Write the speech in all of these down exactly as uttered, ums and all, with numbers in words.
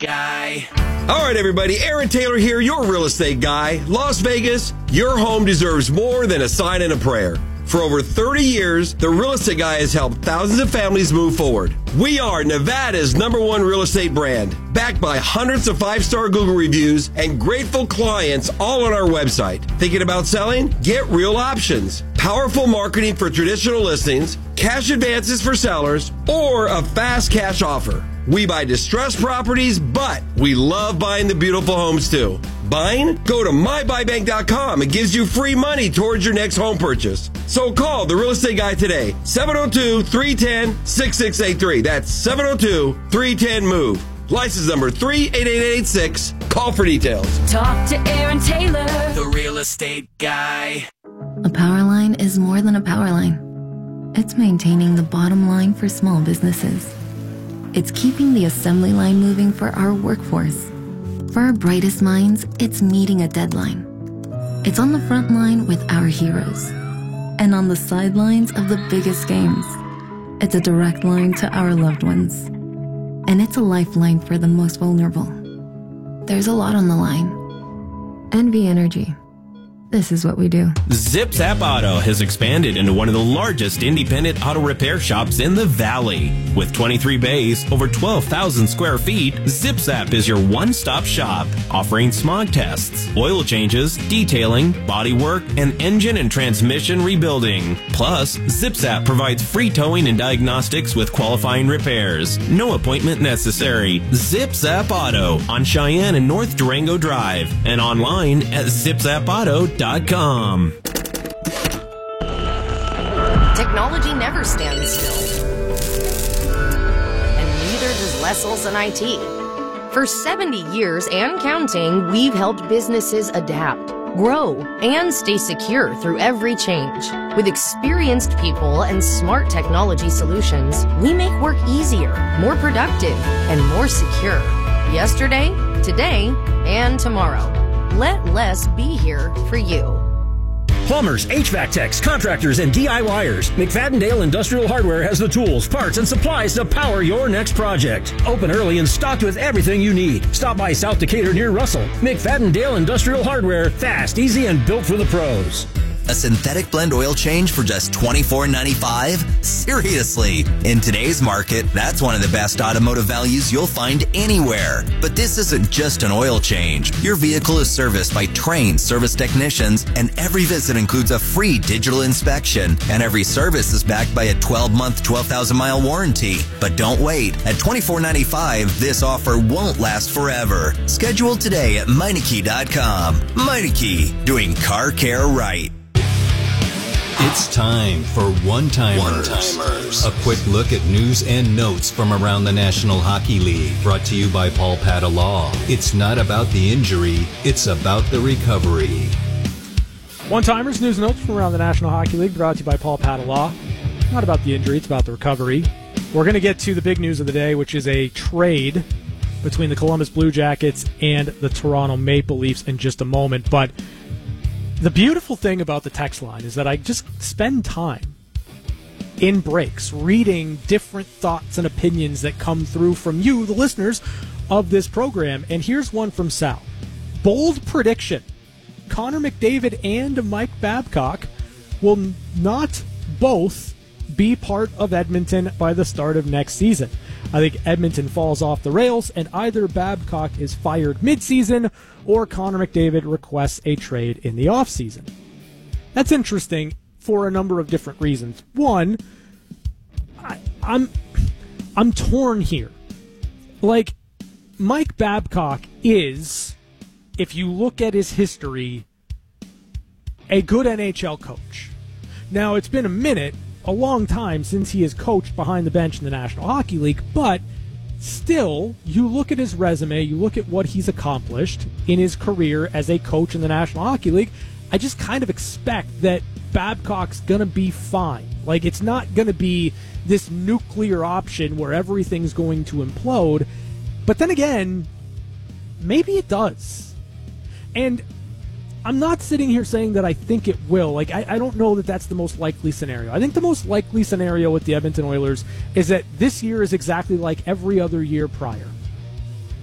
guy. All right, everybody. Aaron Taylor here, your real estate guy. Las Vegas, your home deserves more than a sign and a prayer. For over thirty years, the Real Estate Guy has helped thousands of families move forward. We are Nevada's number one real estate brand, backed by hundreds of five-star Google reviews and grateful clients all on our website. Thinking about selling? Get real options. Powerful marketing for traditional listings, cash advances for sellers, or a fast cash offer. We buy distressed properties, but we love buying the beautiful homes too. Buying? Go to my buy bank dot com. It gives you free money towards your next home purchase. So call the Real Estate Guy today, seven oh two, three one zero, six six eight three. That's seven oh two, three one zero, MOVE. License number three eight eight eight six. Call for details. Talk to Aaron Taylor, the Real Estate Guy. A power line is more than a power line. It's maintaining the bottom line for small businesses. It's keeping the assembly line moving for our workforce. For our brightest minds, it's meeting a deadline. It's on the front line with our heroes. And on the sidelines of the biggest games. It's a direct line to our loved ones. And it's a lifeline for the most vulnerable. There's a lot on the line. N V Energy. This is what we do. Zip Zap Auto has expanded into one of the largest independent auto repair shops in the Valley. With twenty-three bays, over twelve thousand square feet, Zip Zap is your one-stop shop, offering smog tests, oil changes, detailing, body work, and engine and transmission rebuilding. Plus, Zip Zap provides free towing and diagnostics with qualifying repairs. No appointment necessary. Zip Zap Auto on Cheyenne and North Durango Drive, and online at zip zap auto dot com. Technology never stands still. And neither does Lesselson I T. For seventy years and counting, we've helped businesses adapt, grow, and stay secure through every change. With experienced people and smart technology solutions, we make work easier, more productive, and more secure. Yesterday, today, and tomorrow. Let Les be here for you. Plumbers, H V A C techs, contractors, and D I Y ers. McFadden-Dale Industrial Hardware has the tools, parts, and supplies to power your next project. Open early and stocked with everything you need. Stop by South Decatur near Russell. McFadden-Dale Industrial Hardware. Fast, easy, and built for the pros. A synthetic blend oil change for just twenty-four ninety-five? Seriously, in today's market, that's one of the best automotive values you'll find anywhere. But this isn't just an oil change. Your vehicle is serviced by trained service technicians, and every visit includes a free digital inspection, and every service is backed by a twelve-month, twelve thousand mile warranty. But don't wait. At twenty-four ninety-five, this offer won't last forever. Schedule today at Meineke dot com. Meineke, doing car care right. It's time for One-Timers. One-Timers. A quick look at news and notes from around the National Hockey League. Brought to you by Paul Pata Law. It's not about the injury, it's about the recovery. One-Timers, news and notes from around the National Hockey League. Brought to you by Paul Pata Law. Not about the injury, it's about the recovery. We're going to get to the big news of the day, which is a trade between the Columbus Blue Jackets and the Toronto Maple Leafs in just a moment. But the beautiful thing about the text line is that I just spend time in breaks reading different thoughts and opinions that come through from you, the listeners of this program. And here's one from Sal. Bold prediction. Connor McDavid and Mike Babcock will not both be part of Edmonton by the start of next season. I think Edmonton falls off the rails, and either Babcock is fired midseason or Connor McDavid requests a trade in the offseason. That's interesting for a number of different reasons. One, I, I'm I'm torn here. Like, Mike Babcock is, if you look at his history, a good N H L coach. Now, it's been a minute, a long time since he has coached behind the bench in the National Hockey League, but still, you look at his resume, you look at what he's accomplished in his career as a coach in the National Hockey League, I just kind of expect that Babcock's going to be fine. Like, it's not going to be this nuclear option where everything's going to implode. But then again, maybe it does. And I'm not sitting here saying that I think it will. Like, I, I don't know that that's the most likely scenario. I think the most likely scenario with the Edmonton Oilers is that this year is exactly like every other year prior.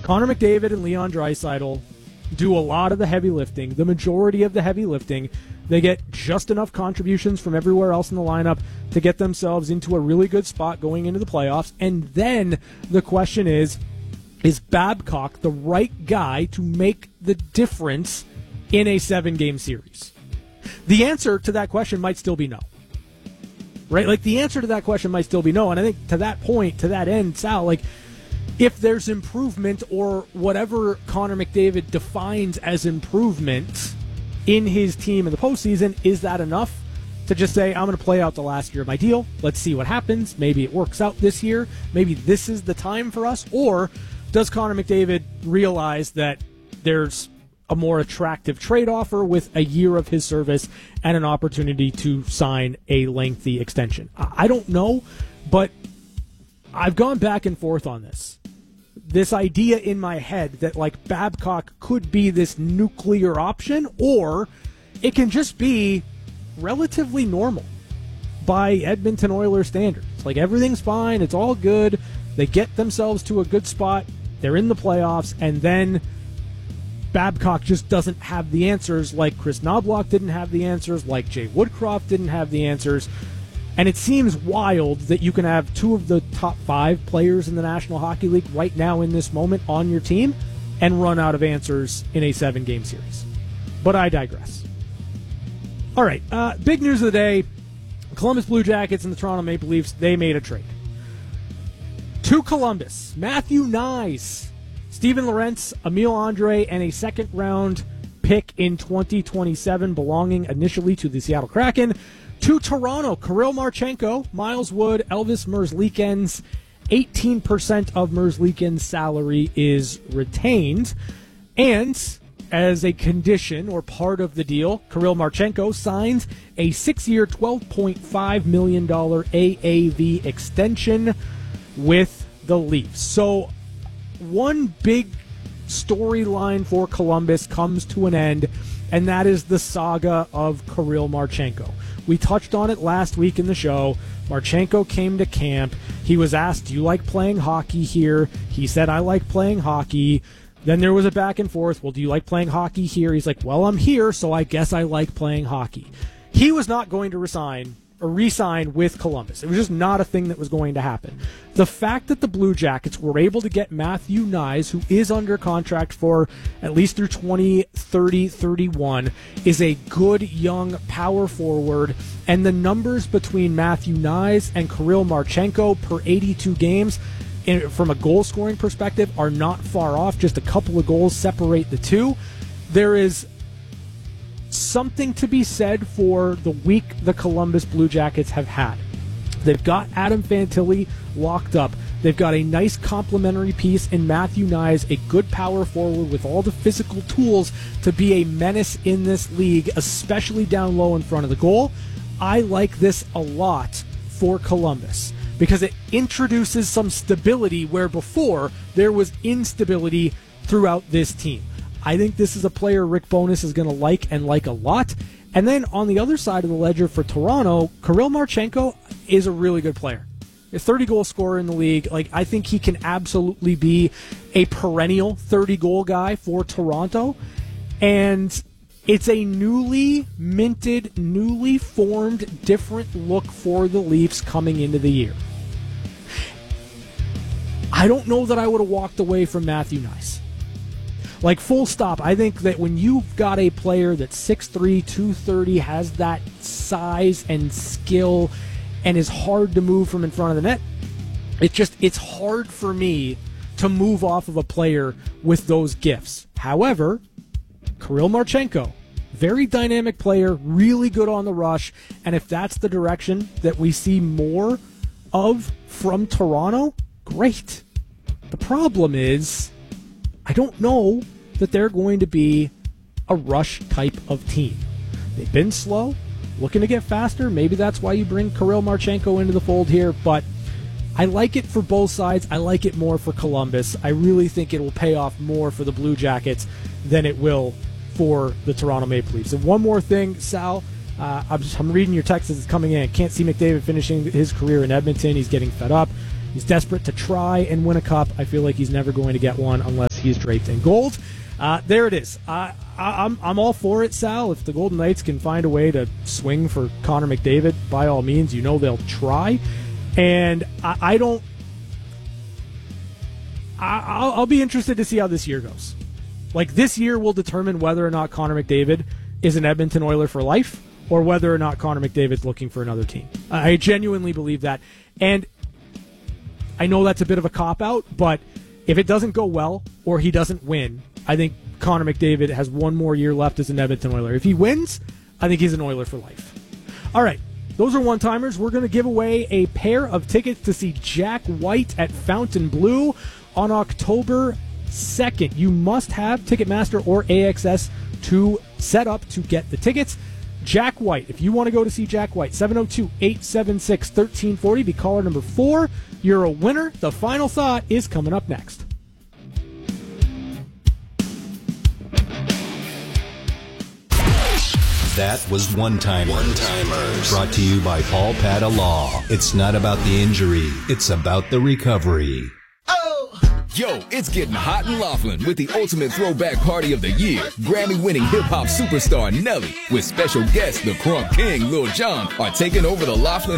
Connor McDavid and Leon Draisaitl do a lot of the heavy lifting, the majority of the heavy lifting. They get just enough contributions from everywhere else in the lineup to get themselves into a really good spot going into the playoffs. And then the question is, is Babcock the right guy to make the difference in a seven-game series? The answer to that question might still be no. Right? Like, the answer to that question might still be no. And I think to that point, to that end, Sal, like, if there's improvement or whatever Connor McDavid defines as improvement in his team in the postseason, is that enough to just say, I'm going to play out the last year of my deal? Let's see what happens. Maybe it works out this year. Maybe this is the time for us. Or does Connor McDavid realize that there's a more attractive trade offer with a year of his service and an opportunity to sign a lengthy extension? I don't know, but I've gone back and forth on this. This idea in my head that, like, Babcock could be this nuclear option, or it can just be relatively normal by Edmonton Oilers standards. Like, everything's fine, it's all good, they get themselves to a good spot, they're in the playoffs, and then Babcock just doesn't have the answers, like Chris Knobloch didn't have the answers, like Jay Woodcroft didn't have the answers. And it seems wild that you can have two of the top five players in the National Hockey League right now in this moment on your team and run out of answers in a seven-game series. But I digress. All right, uh, big news of the day. Columbus Blue Jackets and the Toronto Maple Leafs, they made a trade. To Columbus, Matthew Knies, Steven Lorentz, Emile Andre, and a second-round pick in twenty twenty-seven belonging initially to the Seattle Kraken. To Toronto, Kirill Marchenko, Miles Wood, Elvis Merzlikins. eighteen percent of Merzlikins' salary is retained. And as a condition or part of the deal, Kirill Marchenko signs a six-year, twelve point five million dollars A A V extension with the Leafs. So one big storyline for Columbus comes to an end, and that is the saga of Kirill Marchenko. We touched on it last week in the show. Marchenko came to camp. He was asked, do you like playing hockey here? He said, I like playing hockey. Then there was a back and forth. Well, do you like playing hockey here? He's like, well, I'm here, so I guess I like playing hockey. He was not going to resign or re-sign with Columbus. It was just not a thing that was going to happen. The fact that the Blue Jackets were able to get Matthew Knies, who is under contract for at least through twenty thirty thirty-one, is a good young power forward, and the numbers between Matthew Knies and Kirill Marchenko per eighty-two games in, from a goal-scoring perspective are not far off. Just a couple of goals separate the two. There is something to be said for the week the Columbus Blue Jackets have had. They've got Adam Fantilli locked up. They've got a nice complementary piece in Matthew Knies, a good power forward with all the physical tools to be a menace in this league, especially down low in front of the goal. I like this a lot for Columbus because it introduces some stability where before there was instability throughout this team. I think this is a player Rick Bowness is going to like and like a lot. And then on the other side of the ledger for Toronto, Kirill Marchenko is a really good player. A thirty-goal scorer in the league. Like, I think he can absolutely be a perennial thirty-goal guy for Toronto. And it's a newly minted, newly formed, different look for the Leafs coming into the year. I don't know that I would have walked away from Matthew Knies. Like, full stop. I think that when you've got a player that's six three, two thirty, has that size and skill, and is hard to move from in front of the net, it's just, it's hard for me to move off of a player with those gifts. However, Kirill Marchenko, very dynamic player, really good on the rush, and if that's the direction that we see more of from Toronto, great. The problem is, I don't know that they're going to be a rush type of team. They've been slow, looking to get faster. Maybe that's why you bring Kirill Marchenko into the fold here, but I like it for both sides. I like it more for Columbus. I really think it will pay off more for the Blue Jackets than it will for the Toronto Maple Leafs. And one more thing, Sal, uh, I'm, just, I'm reading your text as it's coming in. Can't see McDavid finishing his career in Edmonton. He's getting fed up. He's desperate to try and win a cup. I feel like he's never going to get one unless he is draped in gold. Uh, there it is. Uh, I, I'm I'm all for it, Sal. If the Golden Knights can find a way to swing for Connor McDavid, by all means, you know they'll try. And I, I don't. I, I'll, I'll be interested to see how this year goes. Like, this year will determine whether or not Connor McDavid is an Edmonton Oiler for life, or whether or not Connor McDavid's looking for another team. I genuinely believe that. And I know that's a bit of a cop-out, but if it doesn't go well or he doesn't win, I think Connor McDavid has one more year left as an Edmonton Oiler. If he wins, I think he's an Oiler for life. All right, those are one-timers. We're going to give away a pair of tickets to see Jack White at Fontainebleau on October second. You must have Ticketmaster or A X S to set up to get the tickets. Jack White, if you want to go to see Jack White, seven oh two, eight seven six, one three four oh, be caller number four. You're a winner. The final thought is coming up next. That was One-Timers. One-Timers. Brought to you by Paul Pata Law. It's not about the injury. It's about the recovery. Yo, it's getting hot in Laughlin with the ultimate throwback party of the year. Grammy-winning hip-hop superstar Nelly with special guests the Crunk King, Lil Jon are taking over the Laughlin